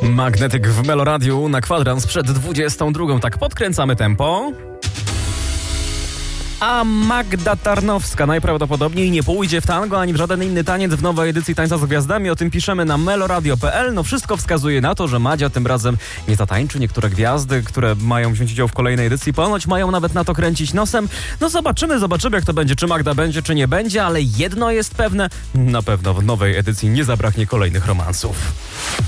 Magnetyk w Meloradiu na kwadrans przed 22. Tak podkręcamy tempo. A Magda Tarnowska najprawdopodobniej nie pójdzie w tango ani w żaden inny taniec w nowej edycji Tańca z Gwiazdami. O tym piszemy na meloradio.pl. No wszystko wskazuje na to, że Madzia tym razem nie zatańczy. Niektóre gwiazdy, które mają wziąć udział w kolejnej edycji, ponoć mają nawet na to kręcić nosem. No zobaczymy jak to będzie, czy Magda będzie, czy nie będzie, ale jedno jest pewne, na pewno w nowej edycji nie zabraknie kolejnych romansów.